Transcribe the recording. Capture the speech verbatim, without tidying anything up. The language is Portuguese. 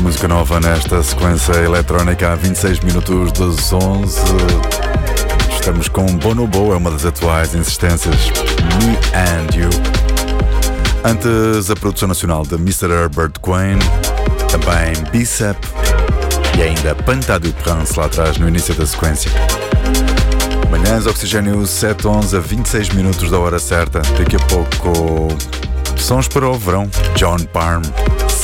Música nova nesta sequência eletrónica a vinte e seis minutos das onze. Estamos com Bonobo, é uma das atuais insistências, Me and You. Antes, a produção nacional de mister Herbert Quain, também Bicep e ainda Panta du Prince lá atrás no início da sequência. Manhãs Oxigênio sete onze a vinte e seis minutos da hora certa. Daqui a pouco, sons para o verão, John Parham.